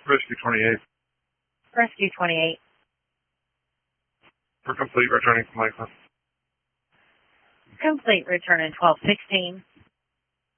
Rescue 28. Rescue 28. For complete returning from Lakeland. Complete return in 1216.